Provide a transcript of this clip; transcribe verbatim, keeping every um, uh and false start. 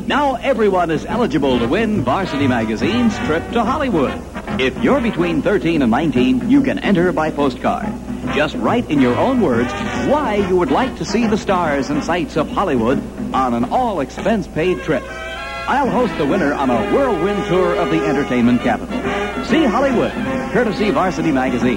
Now everyone is eligible to win Varsity Magazine's trip to Hollywood. If you're between thirteen and nineteen, you can enter by postcard. Just write in your own words why you would like to see the stars and sights of Hollywood on an all-expense-paid trip. I'll host the winner on a whirlwind tour of the entertainment capital. See Hollywood, courtesy Varsity Magazine.